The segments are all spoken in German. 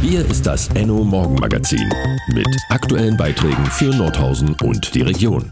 Hier ist das Enno Morgenmagazin mit aktuellen Beiträgen für Nordhausen und die Region.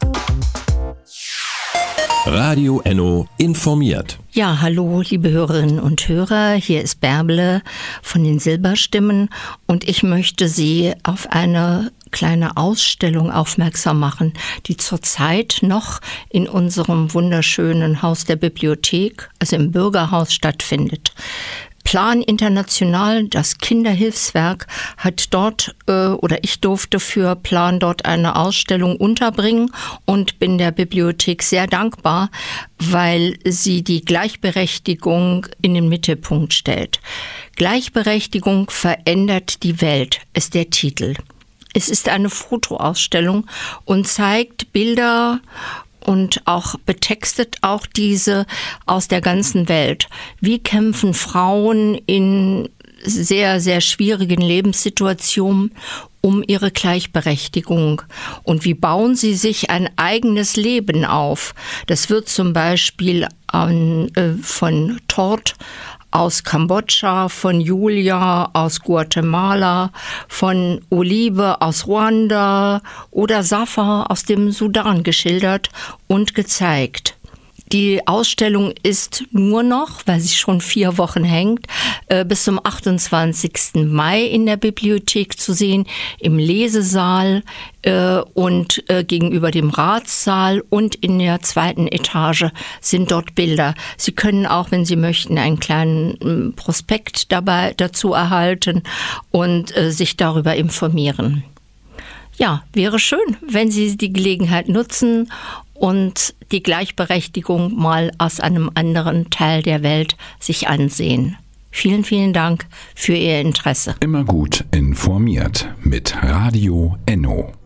Radio Enno informiert. Ja, hallo liebe Hörerinnen und Hörer, hier ist Bärbele von den Silberstimmen und ich möchte Sie auf eine kleine Ausstellung aufmerksam machen, die zurzeit noch in unserem wunderschönen Haus der Bibliothek, also im Bürgerhaus, stattfindet. Plan International, das Kinderhilfswerk, hat dort, ich durfte für Plan dort eine Ausstellung unterbringen und bin der Bibliothek sehr dankbar, weil sie die Gleichberechtigung in den Mittelpunkt stellt. Gleichberechtigung verändert die Welt, ist der Titel. Es ist eine Fotoausstellung und zeigt Bilder und auch betextet auch diese aus der ganzen Welt. Wie kämpfen Frauen in sehr, sehr schwierigen Lebenssituationen um ihre Gleichberechtigung und wie bauen sie sich ein eigenes Leben auf? Das wird zum Beispiel von Tort aus Kambodscha, von Julia aus Guatemala, von Olive aus Ruanda oder Safa aus dem Sudan geschildert und gezeigt. Die Ausstellung ist nur noch, weil sie schon 4 Wochen hängt, bis zum 28. Mai in der Bibliothek zu sehen, im Lesesaal und gegenüber dem Ratssaal und in der 2. Etage sind dort Bilder. Sie können auch, wenn Sie möchten, einen kleinen Prospekt dazu erhalten und sich darüber informieren. Ja, wäre schön, wenn Sie die Gelegenheit nutzen und die Gleichberechtigung mal aus einem anderen Teil der Welt sich ansehen. Vielen, vielen Dank für Ihr Interesse. Immer gut informiert mit Radio Enno.